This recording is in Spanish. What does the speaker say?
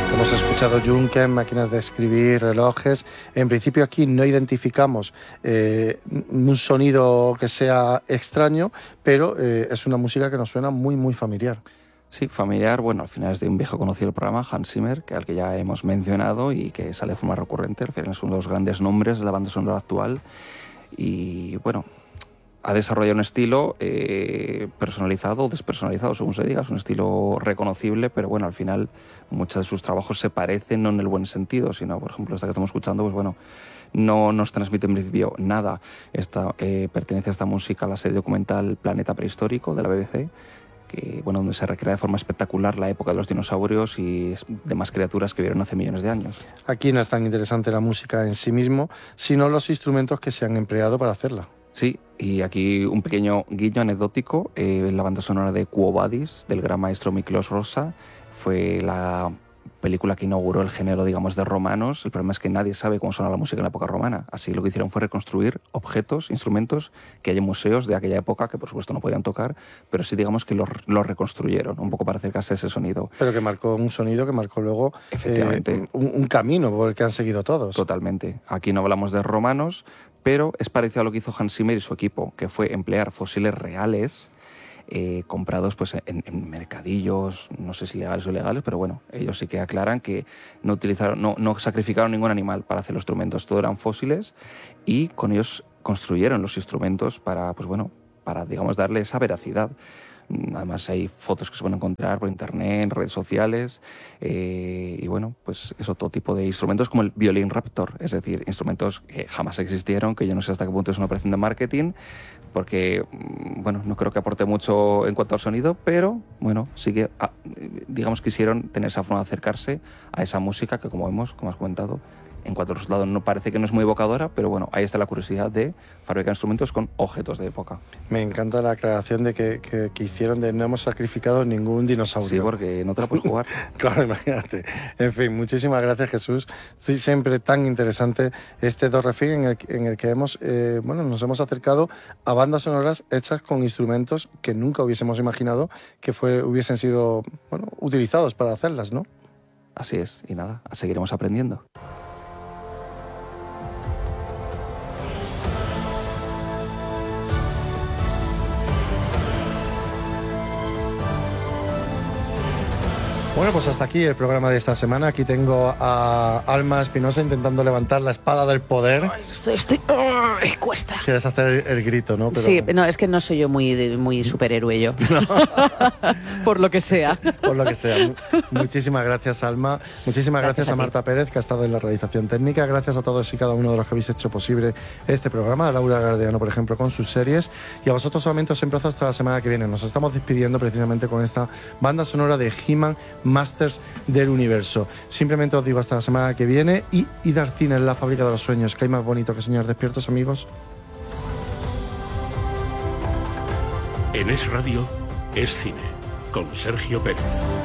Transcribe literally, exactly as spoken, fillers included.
Hemos escuchado Juncker, máquinas de escribir, relojes. En principio aquí no identificamos eh, un sonido que sea extraño, pero eh, es una música que nos suena muy, muy familiar. Sí, familiar, bueno, al final es de un viejo conocido del programa, Hans Zimmer, que al que ya hemos mencionado y que sale de forma recurrente. Al final es uno de los grandes nombres de la banda sonora actual. Y bueno, ha desarrollado un estilo eh, personalizado o despersonalizado, según se diga. Es un estilo reconocible, pero bueno, al final muchos de sus trabajos se parecen, no en el buen sentido, sino, por ejemplo, esta que estamos escuchando, pues bueno, no nos transmite en principio nada. Esta, eh, pertenece a esta música a la serie documental Planeta Prehistórico de la B B C, que, bueno, donde se recrea de forma espectacular la época de los dinosaurios y demás criaturas que vivieron hace millones de años. Aquí no es tan interesante la música en sí mismo, sino los instrumentos que se han empleado para hacerla. Sí, y aquí un pequeño guiño anecdótico. Eh, la banda sonora de Quo Vadis, del gran maestro Miklos Rozsa, fue la película que inauguró el género, digamos, de romanos. El problema es que nadie sabe cómo sonaba la música en la época romana. Así lo que hicieron fue reconstruir objetos, instrumentos que hay en museos de aquella época, que por supuesto no podían tocar, pero sí, digamos, que los, los reconstruyeron, un poco para acercarse a ese sonido. Pero que marcó un sonido que marcó luego Efectivamente. Eh, un, un camino por el que han seguido todos. Totalmente. Aquí no hablamos de romanos, pero es parecido a lo que hizo Hans Zimmer y su equipo, que fue emplear fósiles reales eh, comprados pues, en, en mercadillos, no sé si legales o ilegales, pero bueno, ellos sí que aclaran que no utilizaron, no, no sacrificaron ningún animal para hacer los instrumentos, todo eran fósiles, y con ellos construyeron los instrumentos para, pues bueno, para, digamos, darle esa veracidad. Además hay fotos que se pueden encontrar por internet, en redes sociales, eh, y bueno, pues eso, todo tipo de instrumentos como el violín Raptor, es decir, instrumentos que jamás existieron, que yo no sé hasta qué punto es una operación de marketing, porque, bueno, no creo que aporte mucho en cuanto al sonido, pero bueno, sí que, digamos, quisieron tener esa forma de acercarse a esa música que, como vemos, como has comentado, en cuanto a resultados no parece que no es muy evocadora, pero bueno, ahí está la curiosidad de fabricar instrumentos con objetos de época. Me encanta la aclaración de que, que, que hicieron de no hemos sacrificado ningún dinosaurio. Sí, porque no te la puedes jugar. Claro, imagínate. En fin, muchísimas gracias, Jesús. Soy siempre tan interesante este Do Re Fi en el, en el que hemos, eh, bueno, nos hemos acercado a bandas sonoras hechas con instrumentos que nunca hubiésemos imaginado que fue, hubiesen sido, bueno, utilizados para hacerlas, ¿no? Así es, y nada, seguiremos aprendiendo. Bueno, pues hasta aquí el programa de esta semana. Aquí tengo a Alma Espinosa intentando levantar la espada del poder. Ay, estoy, estoy... Oh, cuesta. Quieres hacer el, el grito, ¿no? Pero... Sí, no, es que no soy yo muy, muy superhéroe yo. No. Por lo que sea. Por lo que sea. Muchísimas gracias, Alma. Muchísimas gracias, gracias a, a Marta Pérez, que ha estado en la realización técnica. Gracias a todos y cada uno de los que habéis hecho posible este programa. A Laura Gardeano, por ejemplo, con sus series. Y a vosotros solamente os emplazo hasta la semana que viene. Nos estamos despidiendo precisamente con esta banda sonora de He-Man Masters del Universo. Simplemente os digo hasta la semana que viene y id al cine en la fábrica de los sueños, que hay más bonito que soñar despiertos, amigos. En Es Radio, Es Cine, con Sergio Pérez.